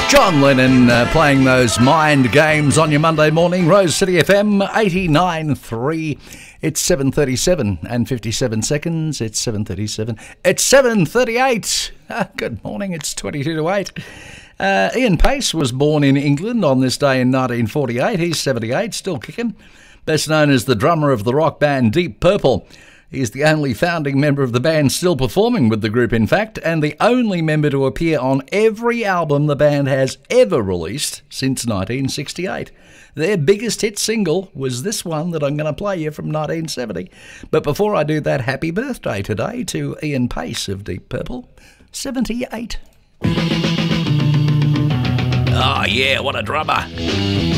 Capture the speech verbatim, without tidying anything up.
John Lennon uh, playing those mind games on your Monday morning. Rose City F M eighty-nine point three. It's seven thirty-seven and fifty-seven seconds. It's seven thirty-seven. It's seven thirty-eight. Ah, good morning. It's twenty-two to eight. Uh, Ian Paice was born in England on this day in nineteen forty-eight. He's seventy-eight, still kicking. Best known as the drummer of the rock band Deep Purple. He's the only founding member of the band still performing with the group, in fact, and the only member to appear on every album the band has ever released since nineteen sixty-eight. Their biggest hit single was this one that I'm going to play you from nineteen seventy. But before I do that, happy birthday today to Ian Paice of Deep Purple, seventy-eight. Oh, yeah, what a drummer.